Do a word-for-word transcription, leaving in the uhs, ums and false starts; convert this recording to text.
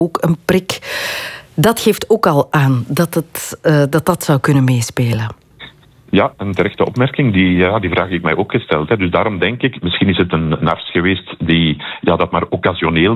ook een prik. Dat geeft ook al aan dat het, uh, dat, dat zou kunnen meespelen. Ja, een terechte opmerking. Die, ja, die vraag heb ik mij ook gesteld. Hè. Dus daarom denk ik, misschien is het een, een arts geweest die ja, dat maar occasioneel